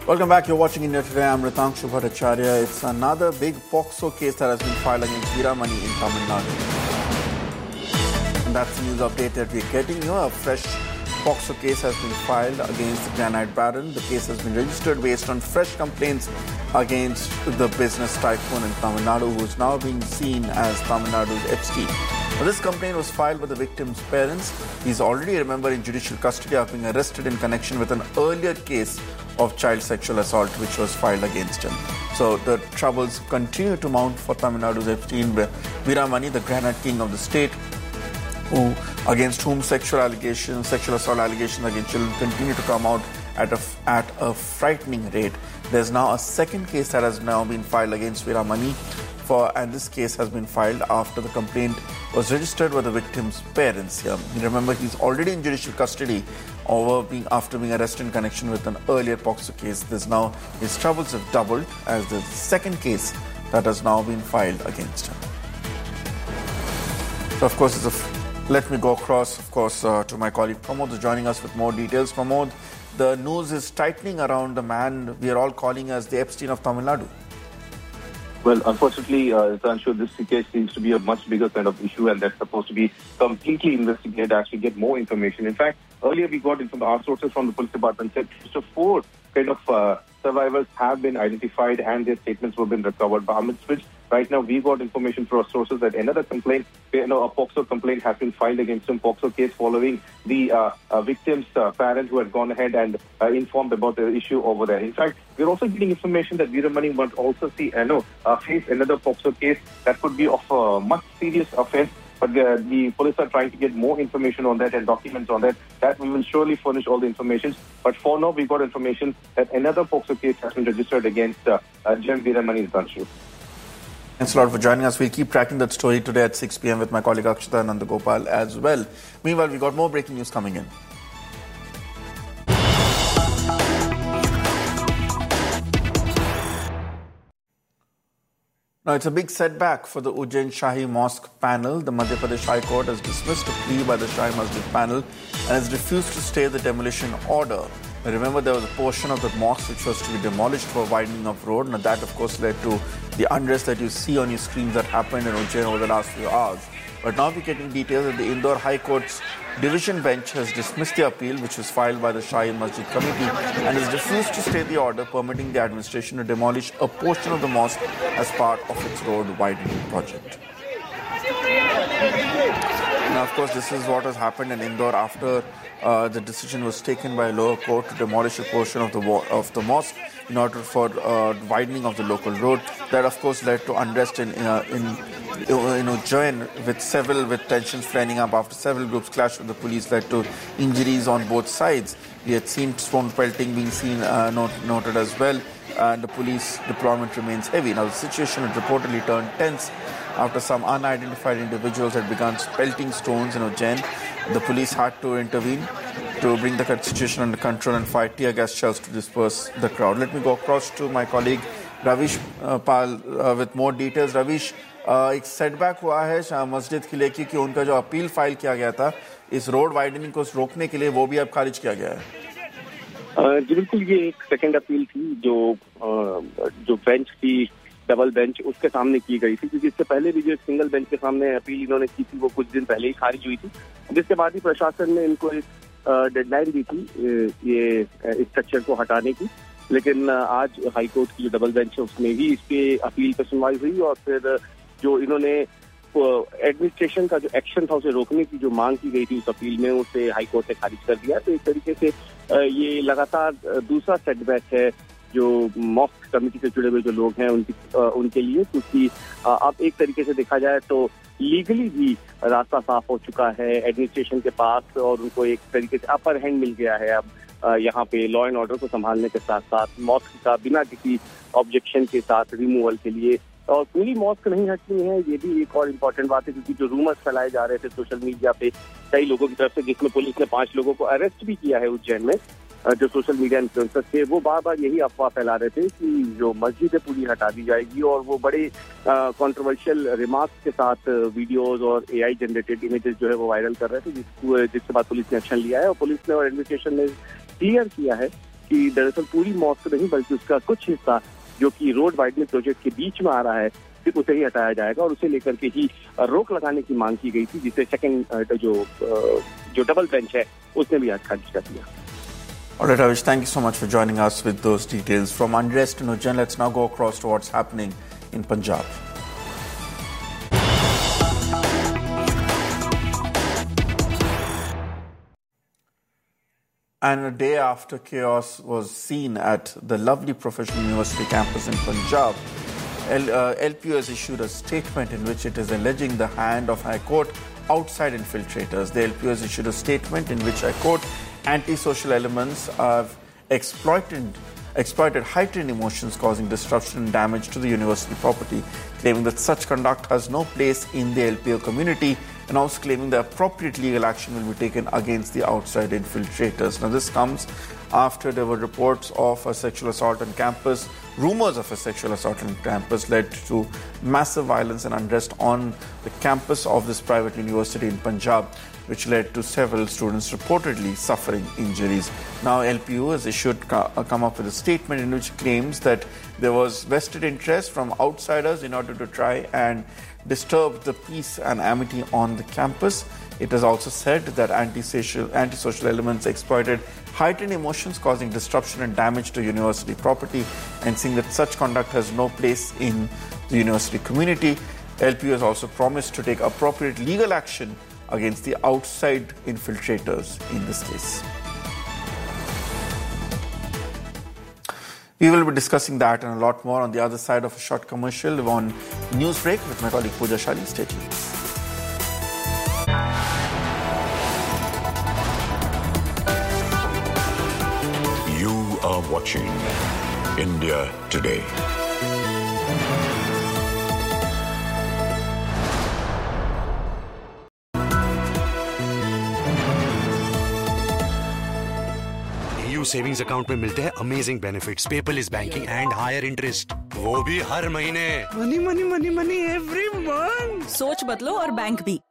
Welcome back. You're watching India Today. I'm Ritangshu Bhattacharya. It's another big POCSO case that has been filed against Veeramani in Tamil Nadu. And that's the news update that we're getting. A fresh POCSO case has been filed against the Granite Baron. The case has been registered based on fresh complaints against the business tycoon in Tamil Nadu, who is now being seen as Tamil Nadu's Epstein. Now, this complaint was filed by the victim's parents. He's already, remember, in judicial custody after being arrested in connection with an earlier case of child sexual assault which was filed against him. So the troubles continue to mount for Tamil Nadu's Epstein. Veeramani, the Granite King of the state, against whom sexual assault allegations against children continue to come out at a frightening rate. There's now a second case that has now been filed against Veeramani, and this case has been filed after the complaint was registered by the victim's parents here. Remember, he's already in judicial custody after being arrested in connection with an earlier POCSO case. His troubles have doubled as the second case that has now been filed against him. So, of course, let me go across, to my colleague Pramod, who's joining us with more details. Pramod, the news is tightening around the man we are all calling as the Epstein of Tamil Nadu. Well, unfortunately, I'm sure this case seems to be a much bigger kind of issue, and that's supposed to be completely investigated to actually get more information. In fact, earlier we got our sources from the police department said 4 kind of survivors have been identified and their statements have been recovered. But amidst which, right now we got information from our sources that another complaint, a POCSO complaint has been filed against him, POCSO case following the victim's parents who had gone ahead and informed about the issue over there. In fact, we're also getting information that Veeramani might also face another POCSO case that could be of a much serious offense. But the police are trying to get more information on that and documents on that. That we will surely furnish all the information. But for now, we got information that another POCSO case has been registered against Jem Veeramani in Tanshu. Thanks a lot for joining us. We'll keep tracking that story today at 6 p.m. with my colleague Akshita Nandagopal as well. Meanwhile, we got more breaking news coming in. Now, it's a big setback for the Ujjain Shahi Mosque panel. The Madhya Pradesh High Court has dismissed a plea by the Shahi Masjid panel and has refused to stay the demolition order. Now, remember, there was a portion of the mosque which was to be demolished for widening of road. Now, that, of course, led to the unrest that you see on your screens that happened in Ujjain over the last few hours. But now we're getting details that the Indore High Court's division bench has dismissed the appeal, which was filed by the Shahi Masjid Committee, and has refused to stay the order permitting the administration to demolish a portion of the mosque as part of its road widening project. Now, of course, this is what has happened in Indore after the decision was taken by a lower court to demolish a portion of the mosque in order for widening of the local road. That, of course, led to unrest in Ujjain with tensions flaring up after several groups clashed with the police, led to injuries on both sides. We had seen stone pelting being noted as well, and the police deployment remains heavy. Now, the situation had reportedly turned tense after some unidentified individuals had begun pelting stones in Ujjain. The police had to intervene to bring the situation under control and fire tear gas shells to disperse the crowd. Let me go across to my colleague Ravish Pal with more details. Ravish, एक setback हुआ है मस्जिद के लिए क्योंकि उनका जो appeal file किया गया था इस रोड वाइडनिंग को रोकने के लिए, वो भी अब खारिज किया गया है। जी बिल्कुल, ये एक सेकंड अपील थी जो बेंच थी, डबल बेंच, उसके सामने की गई थी, क्योंकि इससे पहले भी जो सिंगल बेंच के सामने अपील इन्होंने की थी वो कुछ दिन पहले ही खारिज हुई थी, जिसके बाद ही प्रशासन ने इनको एक डेडलाइन दी थी ये स्ट्रक्चर को हटाने की। लेकिन आज हाईकोर्ट की जो डबल बेंच है उसमें ही इसके अपील पर सुनवाई हुई और फिर जो इन्होंने एडमिनिस्ट्रेशन का जो एक्शन था उसे रोकने की जो मांग की गई थी उस अपील में, उसे हाईकोर्ट ने खारिज कर दिया। तो एक तरीके से ये लगातार दूसरा सेटबैक है जो मॉस्क कमेटी से जुड़े हुए जो लोग हैं उनके लिए, क्योंकि अब एक तरीके से देखा जाए तो लीगली भी रास्ता साफ हो चुका है एडमिनिस्ट्रेशन के पास और उनको एक तरीके से अपर हैंड मिल गया है अब यहाँ पे लॉ एंड ऑर्डर को संभालने के साथ साथ मॉस्क का बिना किसी ऑब्जेक्शन के साथ रिमूवल के लिए। और पूरी मॉस्क नहीं हटनी है, ये भी एक और इम्पोर्टेंट बात है, क्योंकि जो रूमर्स फैलाए जा रहे थे सोशल मीडिया पे कई लोगों की तरफ से, जिसमें पुलिस ने 5 लोगों को अरेस्ट भी किया है उज्जैन में, जो सोशल मीडिया इन्फ्लुएंसर्स थे, वो बार बार यही अफवाह फैला रहे थे कि जो मस्जिद है पूरी हटा दी जाएगी और वो बड़े कंट्रोवर्शियल रिमार्क्स के साथ वीडियोस और एआई जनरेटेड इमेजेस जो है वो वायरल कर रहे थे, जिसके बाद पुलिस ने एक्शन लिया है और पुलिस ने और एडमिनिस्ट्रेशन ने क्लियर किया है कि दरअसल पूरी मॉस्क नहीं बल्कि उसका कुछ हिस्सा जो कि रोड वाइडनिंग प्रोजेक्ट के बीच में आ रहा है सिर्फ उसे ही हटाया जाएगा और उसे लेकर के ही रोक लगाने की मांग की गई थी, जिसे सेकंड जो डबल बेंच है उसने भी आज खारिज कर दिया। All right, Ravish, thank you so much for joining us with those details. From unrest to Nujjan, let's now go across to what's happening in Punjab. And a day after chaos was seen at the lovely Professional University campus in Punjab, LPU has issued a statement in which it is alleging the hand of High Court outside infiltrators. The LPU has issued a statement in which High Court anti-social elements have exploited heightened emotions, causing disruption and damage to the university property, claiming that such conduct has no place in the LPU community, and also claiming that appropriate legal action will be taken against the outside infiltrators. Now, this comes after there were reports of a sexual assault on campus. Rumors of a sexual assault on campus led to massive violence and unrest on the campus of this private university in Punjab, which led to several students reportedly suffering injuries. Now, LPU has come up with a statement in which it claims that there was vested interest from outsiders in order to try and disturb the peace and amity on the campus. It has also said that antisocial elements exploited heightened emotions, causing disruption and damage to university property, and saying that such conduct has no place in the university community. LPU has also promised to take appropriate legal action against the outside infiltrators in this case. We will be discussing that and a lot more on the other side of a short commercial on Newsbreak with my colleague Pooja Shali. Stay tuned. You are watching India Today. Savings account में मिलते हैं amazing benefits, paperless banking and higher interest, वो भी हर महीने। Money money money money every month. सोच बदलो और bank भी।